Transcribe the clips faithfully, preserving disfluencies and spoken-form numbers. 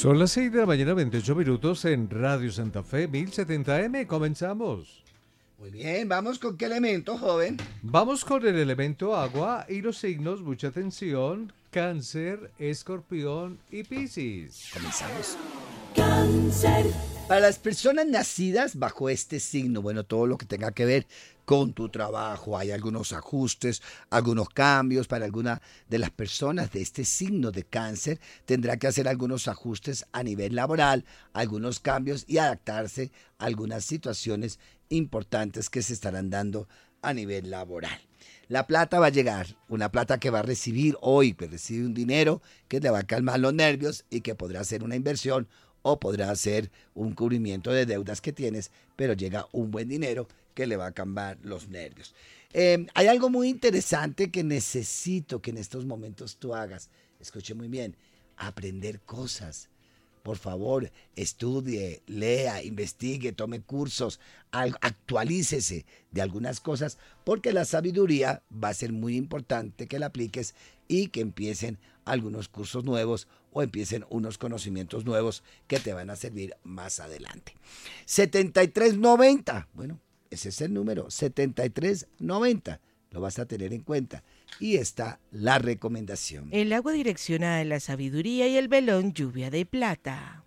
Son las seis de la mañana, veintiocho minutos en Radio Santa Fe, mil setenta eme. Comenzamos. Muy bien, vamos con qué elemento, joven. Vamos con el elemento agua y los signos, mucha atención, Cáncer, Escorpión y Piscis. Comenzamos. Cáncer. Para las personas nacidas bajo este signo, bueno, todo lo que tenga que ver con tu trabajo, hay algunos ajustes, algunos cambios para alguna de las personas de este signo de Cáncer, tendrá que hacer algunos ajustes a nivel laboral, algunos cambios y adaptarse a algunas situaciones importantes que se estarán dando a nivel laboral. La plata va a llegar, una plata que va a recibir hoy, que recibe un dinero que le va a calmar los nervios y que podrá ser una inversión o podrá hacer un cubrimiento de deudas que tienes, pero llega un buen dinero que le va a calmar los nervios. Eh, hay algo muy interesante que necesito que en estos momentos tú hagas. Escuche muy bien, aprender cosas. Por favor, estudie, lea, investigue, tome cursos, actualícese de algunas cosas, porque la sabiduría va a ser muy importante que la apliques y que empiecen algunos cursos nuevos o empiecen unos conocimientos nuevos que te van a servir más adelante. setenta y tres noventa, bueno, ese es el número, setenta y tres noventa, lo vas a tener en cuenta. Y está la recomendación. El agua direccionada a la sabiduría y el velón lluvia de plata.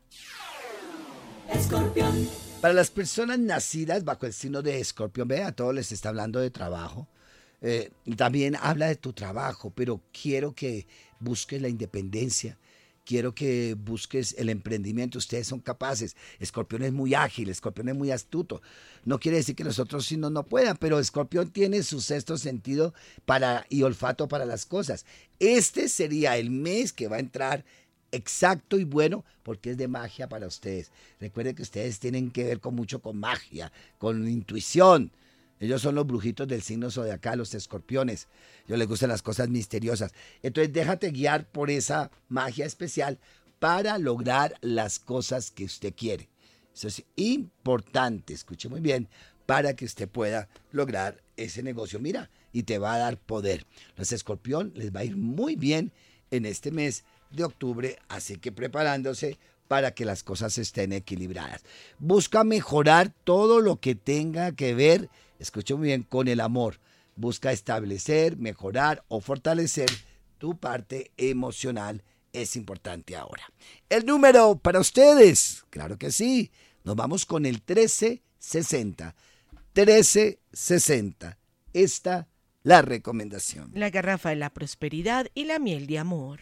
Escorpión. Para las personas nacidas bajo el signo de Escorpión, vea, a todos les está hablando de trabajo. Eh, también habla de tu trabajo, pero quiero que busques la independencia. Quiero que busques el emprendimiento. Ustedes son capaces. Escorpión es muy ágil, Escorpión es muy astuto. No quiere decir que los otros signos no puedan, pero Escorpión tiene su sexto sentido para, y olfato para las cosas. Este sería el mes que va a entrar exacto y bueno porque es de magia para ustedes. Recuerden que ustedes tienen que ver con mucho con magia, con intuición. Ellos son los brujitos del signo zodiacal, los escorpiones. A ellos les gustan las cosas misteriosas. Entonces déjate guiar por esa magia especial para lograr las cosas que usted quiere. Eso es importante, escuche muy bien, para que usted pueda lograr ese negocio. Mira, y te va a dar poder. Los escorpión les va a ir muy bien en este mes de octubre, así que preparándose para que las cosas estén equilibradas. Busca mejorar todo lo que tenga que ver, escuche muy bien, con el amor. Busca establecer, mejorar o fortalecer tu parte emocional. Es importante ahora. El número para ustedes, claro que sí. Nos vamos con el trece sesenta. trece sesenta. Esta la recomendación. La garrafa de la prosperidad y la miel de amor.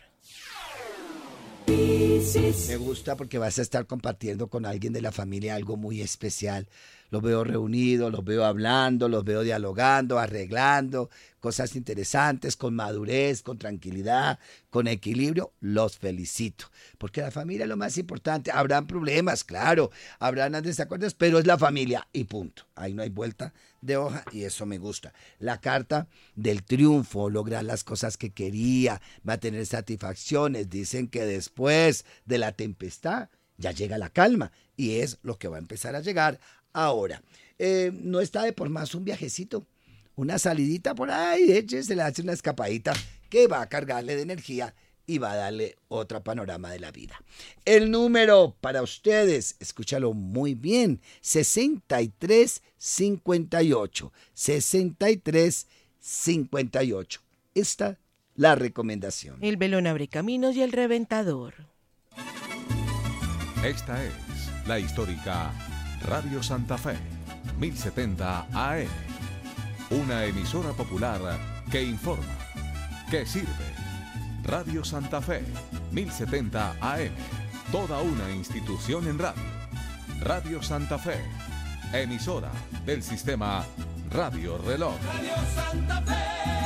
Me gusta porque vas a estar compartiendo con alguien de la familia algo muy especial. Los veo reunidos, los veo hablando, los veo dialogando, arreglando cosas interesantes, con madurez, con tranquilidad, con equilibrio. Los felicito, porque la familia es lo más importante. Habrán problemas, claro, habrán desacuerdos, pero es la familia y punto. Ahí no hay vuelta de hoja y eso me gusta. La carta del triunfo, lograr las cosas que quería, va a tener satisfacciones. Dicen que después de la tempestad ya llega la calma y es lo que va a empezar a llegar ahora. Eh, no está de por más un viajecito, una salidita por ahí, échese, le hace una escapadita que va a cargarle de energía y va a darle otro panorama de la vida. El número para ustedes, escúchalo muy bien, sesenta y tres cincuenta y ocho, sesenta y tres cincuenta y ocho. Esta la recomendación. El velón abre caminos y el reventador. Esta es la histórica Radio Santa Fe, mil setenta A M. Una emisora popular que informa, que sirve. Radio Santa Fe, mil setenta A M. Toda una institución en radio. Radio Santa Fe, emisora del sistema Radio Reloj. Radio Santa Fe.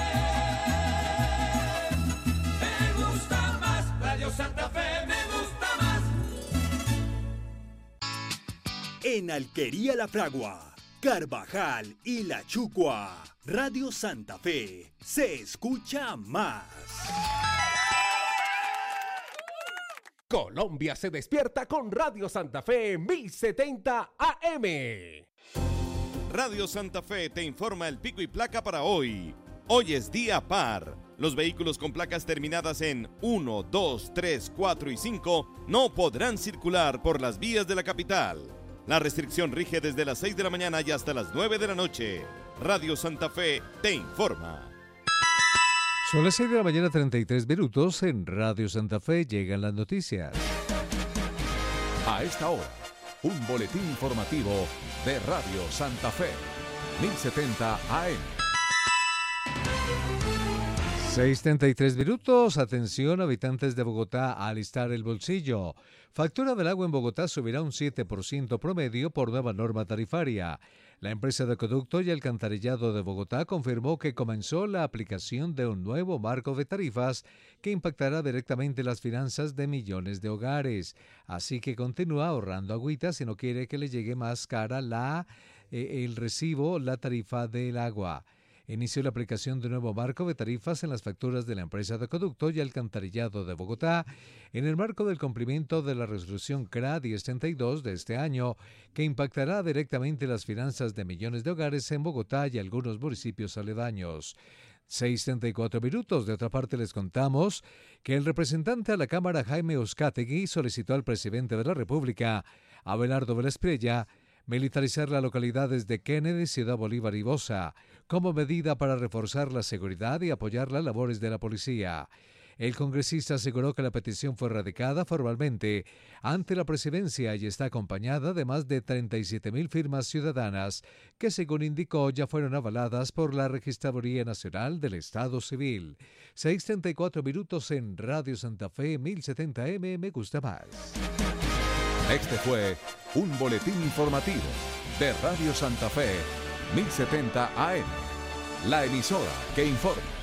Me gusta más. Radio Santa Fe me gusta más. En Alquería La Fragua, Carvajal y La Chucua, Radio Santa Fe se escucha más. Colombia se despierta con Radio Santa Fe mil setenta A M. Radio Santa Fe te informa el pico y placa para hoy. Hoy es día par. Los vehículos con placas terminadas en uno, dos, tres, cuatro y cinco no podrán circular por las vías de la capital. La restricción rige desde las seis de la mañana y hasta las nueve de la noche. Radio Santa Fe te informa. Son las seis de la mañana, treinta y tres minutos. En Radio Santa Fe llegan las noticias. A esta hora, un boletín informativo de Radio Santa Fe, mil setenta A M. seis treinta y tres minutos. Atención, habitantes de Bogotá, a alistar el bolsillo. Factura del agua en Bogotá subirá un siete por ciento promedio por nueva norma tarifaria. La empresa de acueducto y alcantarillado de Bogotá confirmó que comenzó la aplicación de un nuevo marco de tarifas que impactará directamente las finanzas de millones de hogares. Así que continúa ahorrando agüita si no quiere que le llegue más cara la, eh, el recibo, la tarifa del agua. Inició la aplicación de un nuevo marco de tarifas en las facturas de la empresa de acueducto y alcantarillado de Bogotá en el marco del cumplimiento de la resolución C R A diez treinta y dos de este año, que impactará directamente las finanzas de millones de hogares en Bogotá y algunos municipios aledaños. seis treinta y cuatro minutos. De otra parte, les contamos que el representante a la Cámara, Jaime Uzcategui, solicitó al presidente de la República, Abelardo Vélez Priella, militarizar las localidades de Kennedy, Ciudad Bolívar y Bosa, como medida para reforzar la seguridad y apoyar las labores de la policía. El congresista aseguró que la petición fue radicada formalmente ante la presidencia y está acompañada de más de treinta y siete mil firmas ciudadanas que, según indicó, ya fueron avaladas por la Registraduría Nacional del Estado Civil. seis treinta y cuatro minutos en Radio Santa Fe, mil setenta A M. Me gusta más. Este fue un boletín informativo de Radio Santa Fe, mil setenta A M, la emisora que informa.